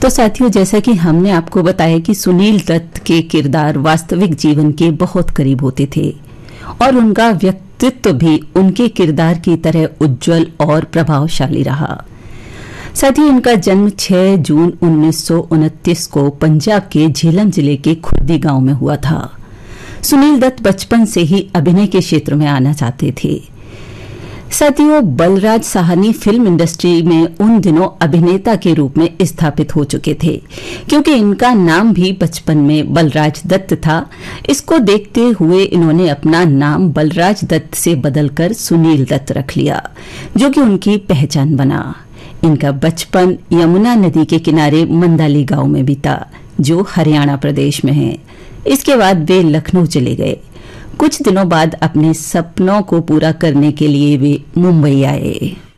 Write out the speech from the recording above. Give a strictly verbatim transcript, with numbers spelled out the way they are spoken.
तो साथियों, जैसा कि हमने आपको बताया कि सुनील दत्त के किरदार वास्तविक जीवन के बहुत करीब होते थे और उनका व्यक्तित्व भी उनके किरदार की तरह उज्जवल और प्रभावशाली रहा। साथ ही इनका जन्म छह जून उन्नीस सौ उनतीस को पंजाब के झेलम जिले के खुर्दी गांव में हुआ था। सुनील दत्त बचपन से ही अभिनय के क्षेत्र में आना चाहते थे। साथियों, बलराज साहनी फिल्म इंडस्ट्री में उन दिनों अभिनेता के रूप में स्थापित हो चुके थे। क्योंकि इनका नाम भी बचपन में बलराज दत्त था, इसको देखते हुए इन्होंने अपना नाम बलराज दत्त से बदलकर सुनील दत्त रख लिया, जो कि उनकी पहचान बना। इनका बचपन यमुना नदी के किनारे मंदाली गांव में बीता, जो हरियाणा प्रदेश में है। इसके बाद वे लखनऊ चले गए। कुछ दिनों बाद अपने सपनों को पूरा करने के लिए वे मुंबई आए।